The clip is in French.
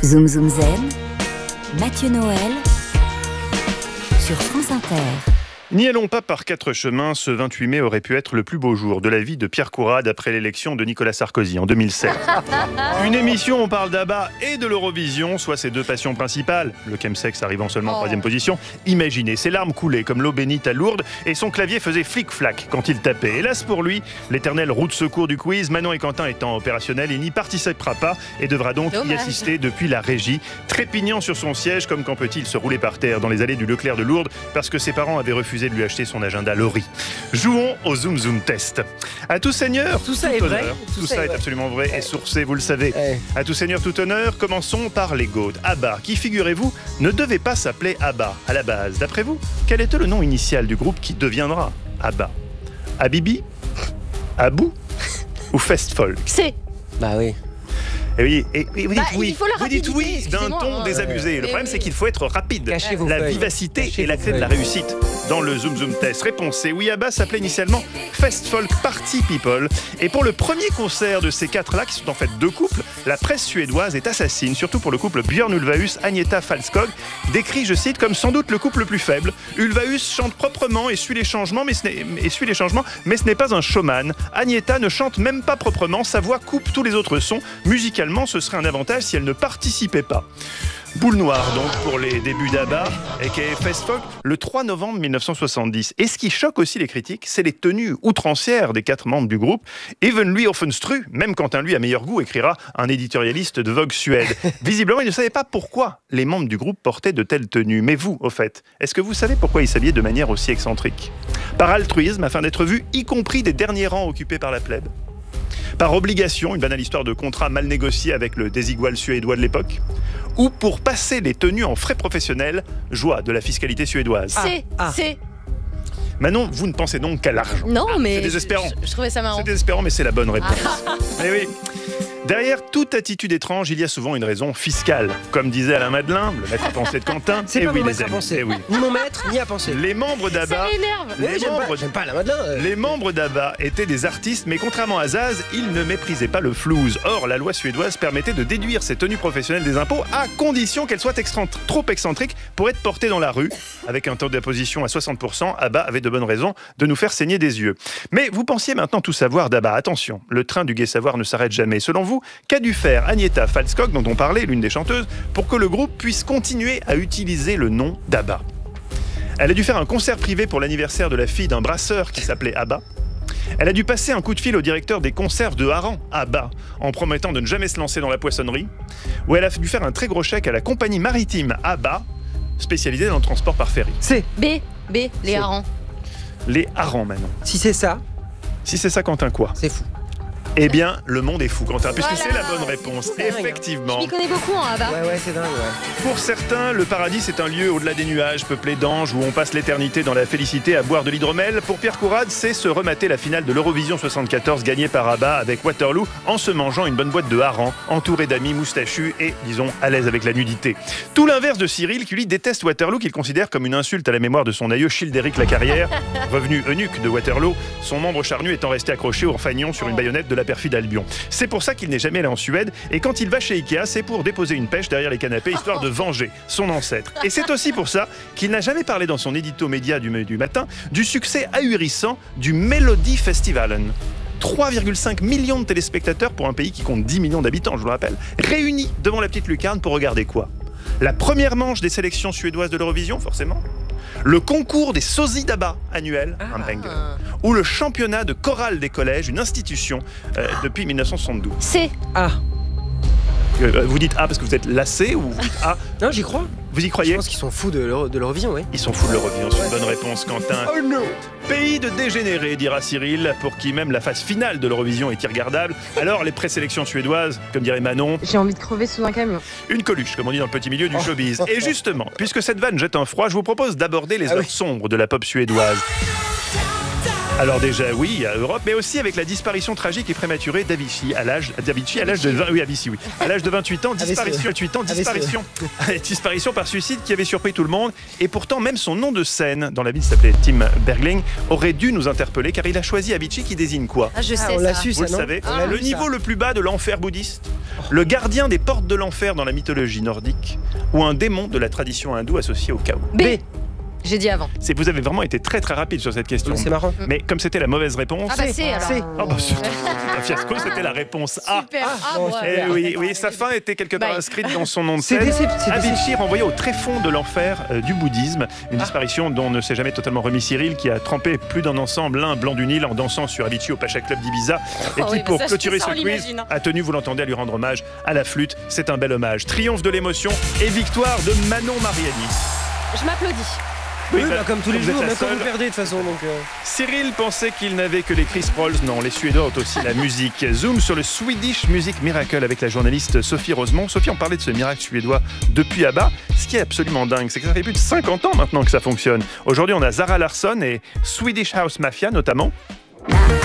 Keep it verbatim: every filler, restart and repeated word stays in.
Zoom Zoom Zen, Mathieu Noël, sur France Inter. N'y allons pas par quatre chemins, ce vingt-huit mai aurait pu être le plus beau jour de la vie de Pierre Courade après l'élection de Nicolas Sarkozy en deux mille sept. Une émission où on parle d'Abba et de l'Eurovision, soit ses deux passions principales, le chemsex arrivant seulement en troisième position. Imaginez, ses larmes coulaient comme l'eau bénite à Lourdes et son clavier faisait flic-flac quand il tapait. Hélas pour lui, l'éternelle roue de secours du quiz, Manon et Quentin étant opérationnels, il n'y participera pas et devra donc Dommage. y assister depuis la régie, trépignant sur son siège comme quand peut-il se rouler par terre dans les allées du Leclerc de Lourdes parce que ses parents avaient refusé de lui acheter son agenda Laurie. Jouons au Zoom Zoom Test. À tout seigneur, tout ça tout est vrai. honneur. Tout, Tout ça, ça est est vrai. absolument vrai et sourcé, vous le savez. Eh. À tout seigneur, tout honneur, commençons par les GOAT. Abba, qui, figurez-vous, ne devait pas s'appeler Abba à la base. D'après vous, quel était le nom initial du groupe qui deviendra Abba? Habibi, Abou ou Festfolk? C'est. Bah oui. Et oui, et, et vous dites Bah, oui, il faut la vous dites rapidité, oui d'un excusez-moi, ton hein. désabusé. Le Mais problème, oui. c'est qu'il faut être rapide. Cachez vos La feuilles. vivacité Cachez est la vos clé de la feuilles. réussite dans le Zoom Zoom Test. Réponse c'est oui, Abba s'appelait initialement Festfolk Party People. Et pour le premier concert de ces quatre-là, qui sont en fait deux couples, la presse suédoise est assassine, surtout pour le couple Björn Ulvaeus, Agneta Falskog, décrit, je cite, comme sans doute le couple le plus faible. Ulvaeus chante proprement et suit les changements, mais ce n'est, et suit les changements, mais ce n'est pas un showman. Agneta ne chante même pas proprement, sa voix coupe tous les autres sons. Musicalement, ce serait un avantage si elle ne participait pas. Boule noire donc pour les débuts d'Abba, aka Festfolk, le trois novembre mille neuf cent soixante-dix. Et ce qui choque aussi les critiques, c'est les tenues outrancières des quatre membres du groupe. Even lui offenstru, même quand un lui a meilleur goût, écrira un éditorialiste de Vogue Suède. Visiblement, il ne savait pas pourquoi les membres du groupe portaient de telles tenues. Mais vous, au fait, est-ce que vous savez pourquoi ils s'habillaient de manière aussi excentrique? Par altruisme, afin d'être vus, y compris des derniers rangs occupés par la plèbe? Par obligation, une banale histoire de contrat mal négocié avec le désigual suédois de l'époque? Ou pour passer les tenues en frais professionnels, joie de la fiscalité suédoise? C'est. ah. C'est. Manon, vous ne pensez donc qu'à l'argent. Non, mais. c'est désespérant. Je, je trouvais ça marrant. C'est désespérant, mais c'est la bonne réponse. Eh oui. Derrière toute attitude étrange, il y a souvent une raison fiscale. Comme disait Alain Madelin, le maître à penser de Quentin. C'est eh pas oui, mon les maître à amis, penser. eh oui. Ni mon maître, ni à penser. Les membres Ça d'Abba... m'énerve. Les Oui, j'aime membres pas, j'aime pas la Madelin. euh. Les membres d'Abba étaient des artistes, mais contrairement à Zaz, ils ne méprisaient pas le flouze. Or, la loi suédoise permettait de déduire ces tenues professionnelles des impôts à condition qu'elles soient excent- trop excentriques pour être portées dans la rue. Avec un taux d'imposition à soixante pour cent, Abba avait de bonnes raisons de nous faire saigner des yeux. Mais vous pensiez maintenant tout savoir d'Abba. Attention, le train du gai savoir ne s'arrête jamais. Selon vous, qu'a dû faire Agneta Falskog, dont on parlait, l'une des chanteuses, pour que le groupe puisse continuer à utiliser le nom d'Abba? Elle a dû faire un concert privé pour l'anniversaire de la fille d'un brasseur qui s'appelait Abba. Elle a dû passer un coup de fil au directeur des conserves de Haran, Abba, en promettant de ne jamais se lancer dans la poissonnerie. Ou elle a dû faire un très gros chèque à la compagnie maritime Abba, spécialisée dans le transport par ferry. C'est. B. B. Les C'est- harengs. Les Haran, maintenant. Si c'est ça, Si c'est ça, Quentin, quoi? c'est fou. Eh bien, le monde est fou, Quentin, puisque Voilà. c'est la bonne réponse. C'est dingue. Je Effectivement. m'y connais beaucoup en Abba. Ouais, ouais, c'est dingue, ouais. Pour certains, le paradis, c'est un lieu au-delà des nuages, peuplé d'anges, où on passe l'éternité dans la félicité à boire de l'hydromel. Pour Pierre Courade, c'est se remater la finale de l'Eurovision soixante-quatorze gagnée par Abba avec Waterloo en se mangeant une bonne boîte de harengs, entouré d'amis moustachus et, disons, à l'aise avec la nudité. Tout l'inverse de Cyril, qui lui déteste Waterloo, qu'il considère comme une insulte à la mémoire de son aïeux Childéric Lacarrière, revenu eunuque de Waterloo, son membre charnu étant resté accroché au fanion sur une baïonnette de la perfide Albion. C'est pour ça qu'il n'est jamais allé en Suède, et quand il va chez Ikea, c'est pour déposer une pêche derrière les canapés, histoire de venger son ancêtre. Et c'est aussi pour ça qu'il n'a jamais parlé dans son édito média du, du matin du succès ahurissant du Melody Festivalen. trois virgule cinq millions de téléspectateurs pour un pays qui compte dix millions d'habitants, je vous le rappelle, réunis devant la petite lucarne pour regarder quoi? La première manche des sélections suédoises de l'Eurovision, forcément. Le concours des sosies d'Abba annuel, un banger. Ou le championnat de chorale des collèges, une institution euh, depuis mille neuf cent soixante-douze. C'est. Ah. Euh, vous dites A parce que vous êtes lassé ou vous dites A? Non, j'y crois. Vous y Je croyez? pense qu'ils sont fous de l'Euro- de l'Eurovision, oui. Ils sont fous de l'Eurovision, c'est une bonne réponse, Quentin. Oh non. Pays de dégénérés, dira Cyril, pour qui même la phase finale de l'Eurovision est irregardable. Alors, les présélections suédoises, comme dirait Manon, J'ai envie de crever sous un camion. une coluche, comme on dit dans le petit milieu du showbiz. Et justement, puisque cette vanne jette un froid, je vous propose d'aborder les Ah heures oui. sombres de la pop suédoise. Alors déjà oui, à Europe, mais aussi avec la disparition tragique et prématurée d'Avicii à l'âge d'Avicii à l'âge de vingt, oui Avicii oui, à l'âge de vingt-huit ans, disparition vingt-huit ans, disparition, disparition par suicide qui avait surpris tout le monde. Et pourtant même son nom de scène dans la vie s'appelait Tim Bergling aurait dû nous interpeller car il a choisi Avicii qui désigne quoi? Ah, je sais Ah, on l'a ça. su, Vous ça, le non savez, On l'a le vu, niveau ça. le plus bas de l'enfer bouddhiste, le gardien des portes de l'enfer dans la mythologie nordique ou un démon de la tradition hindoue associé au chaos. B. J'ai dit avant. C'est vous avez vraiment été très très rapide sur cette question. C'est marrant. Mais comme c'était la mauvaise réponse, Ah bah c'est alors. c'est- oh, bah, c'est un fiasco, c'était la réponse A. Super. Ah, bon, ouais. Eh oui, oui, sa fin était quelque part Bye. inscrite dans son nom de C'est scène. décep- c'est Avicii décep- renvoyé au tréfonds de l'enfer euh, du bouddhisme, une disparition dont ne s'est jamais totalement remis Cyril, qui a trempé plus d'un ensemble, l'un blanc du Nil, en dansant sur Avicii au Pacha Club d'Ibiza, et Oh qui, oui, pour bah ça, clôturer ça, ce on quiz, l'imagine, hein. a tenu, vous l'entendez, à lui rendre hommage à la flûte. C'est un bel hommage. Triomphe de l'émotion et victoire de Manon Mariani. Je m'applaudis. Oui, bah, bah, comme tous les vous êtes jours, la même quand seule. vous perdez de toute façon. Donc, euh, Cyril pensait qu'il n'avait que les Chris Prolls. Non, les Suédois ont aussi la musique. Zoom sur le Swedish Music Miracle avec la journaliste Sophie Rosemont. Sophie, on parlait de ce miracle suédois depuis à bas. Ce qui est absolument dingue, c'est que ça fait plus de cinquante ans maintenant que ça fonctionne. Aujourd'hui, on a Zara Larsson et Swedish House Mafia notamment.